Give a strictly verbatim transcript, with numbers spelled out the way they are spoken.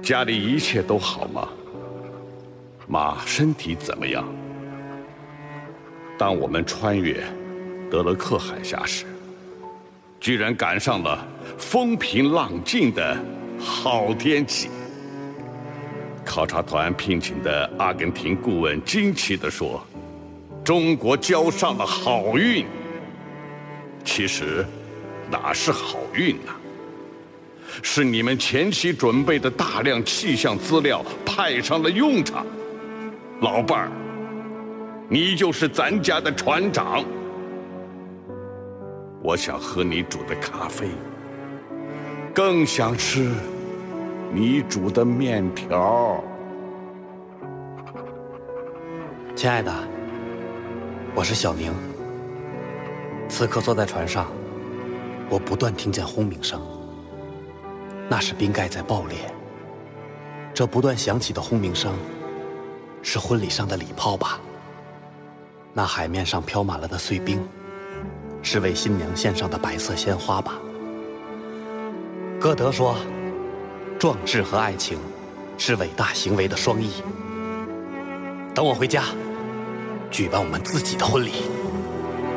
家里一切都好吗？妈身体怎么样？当我们穿越德勒克海峡时，居然赶上了风平浪静的好天气。考察团聘请的阿根廷顾问惊奇地说：“中国交上了好运。”其实，哪是好运呢？是你们前期准备的大量气象资料派上了用场。老伴儿，你就是咱家的船长。我想喝你煮的咖啡，更想吃你煮的面条。 亲爱的，我是小宁。此刻坐在船上，我不断听见轰鸣声，那是冰盖在爆裂。这不断响起的轰鸣声，是婚礼上的礼炮吧？那海面上飘满了的碎冰，是为新娘献上的白色鲜花吧？歌德说，壮志和爱情是伟大行为的双翼。等我回家，举办我们自己的婚礼。